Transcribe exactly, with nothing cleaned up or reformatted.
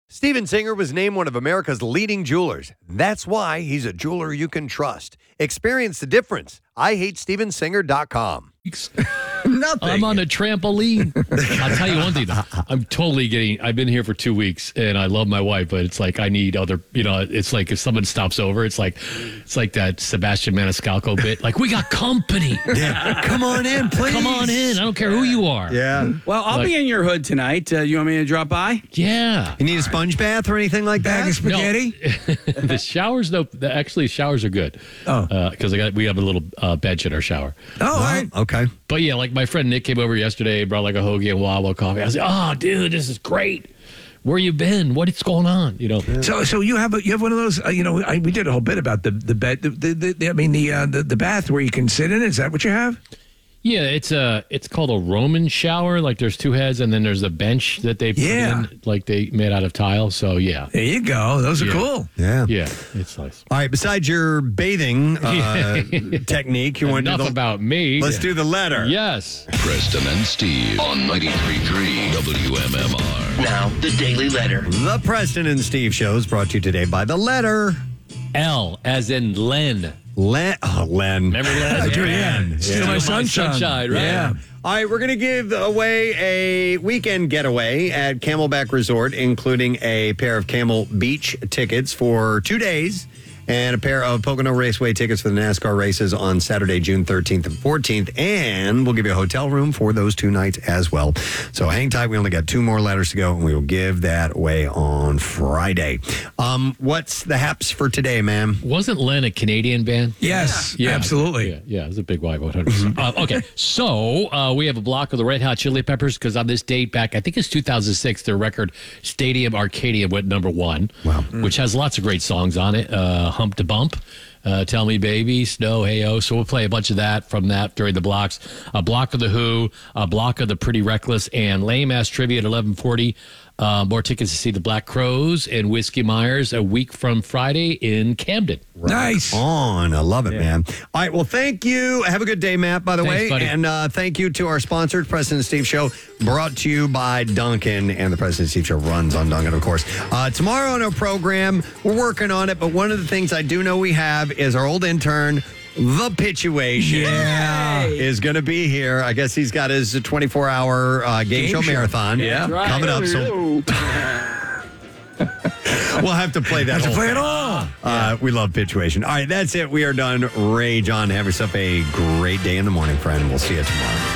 Steven Singer was named one of America's leading jewelers. That's why he's a jeweler you can trust. Experience the difference. I hate steven singer dot com. Nothing. I'm on a trampoline. I'll tell you one thing. I'm totally getting, I've been here for two weeks and I love my wife, but it's like I need other, you know, it's like if someone stops over, it's like, it's like that Sebastian Maniscalco bit. Like, we got company. Yeah. Come on in, please. Come on in. I don't care who you are. Yeah. Well, I'll Like- be in your hood tonight. Uh, you want me to drop by? Yeah. You need a sponge bath or anything like Bag that? of spaghetti? The showers, though, the, actually, showers are good. Oh. Because I got we have a little uh, bench in our shower. Oh, all right. Okay. But yeah, like my friend Nick came over yesterday, brought like a hoagie and Wawa coffee. I was like, oh, dude, this is great. Where you been? What's going on? You know. So, so you have a, you have one of those. Uh, you know, I, we did a whole bit about the the bed. The, the, the, I mean, the, uh, the the bath where you can sit in. Is that what you have? Yeah, it's a it's called a Roman shower. Like there's two heads, and then there's a bench that they put Yeah. in, like they made out of tile. So yeah, There you go. Those are Yeah. cool. Yeah. yeah, it's nice. All right. Besides your bathing uh, technique, you want to Enough do the, about me. Let's do the letter. Yes. Preston and Steve on ninety-three point three W M M R. Now, the Daily Letter. The Preston and Steve show is brought to you today by the letter L as in Len. Len. Oh, Len. Remember Len? I do, yeah. Len. Steal my sunshine. sunshine, right? Yeah. All right, we're going to give away a weekend getaway at Camelback Resort, including a pair of Camel Beach tickets for two days and a pair of Pocono Raceway tickets for the NASCAR races on Saturday, June thirteenth and fourteenth. And we'll give you a hotel room for those two nights as well. So hang tight. We only got two more letters to go, and we will give that away on Friday. Um, what's the haps for today, ma'am? Wasn't Len a Canadian band? Yes. Yeah, Absolutely. Yeah, yeah, it was a big Y one hundred. uh, okay, so uh, we have a block of the Red Hot Chili Peppers because on this date back, I think it's two thousand six, their record Stadium Arcadium went number one, Wow. which has lots of great songs on it. Uh, Hump to Bump, uh, Tell Me Baby, Snow, Hey Oh. So we'll play a bunch of that from that during the blocks. A block of The Who, a block of The Pretty Reckless, and Lame Ass Trivia at eleven forty. Uh, more tickets to see the Black Crowes and Whiskey Myers a week from Friday in Camden. Nice. On. I love it, man. All right. Well, thank you. Have a good day, Matt, by the Thanks, way. buddy. And uh, thank you to our sponsors, Preston and Steve Show, brought to you by Duncan. And the Preston and Steve Show runs on Duncan, of course. Uh, tomorrow on our program, we're working on it. But one of the things I do know we have is our old intern, The Pitchuation. Yeah. Is going to be here. I guess he's got his twenty-four hour uh, game, Game show, show. marathon Yeah. Right. coming up. So we'll have to play that Have to whole play thing. it all. Uh, we love Pitchuation. All right, that's it. We are done. Rage on. Have yourself a great day in the morning, friend. We'll see you tomorrow.